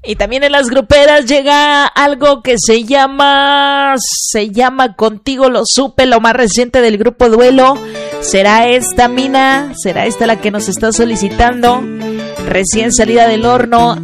Y también en las gruperas llega algo que se llama Contigo lo supe, lo más reciente del grupo Duelo. ¿Será esta, Mina? ¿Será esta la que nos está solicitando? Recién salida del horno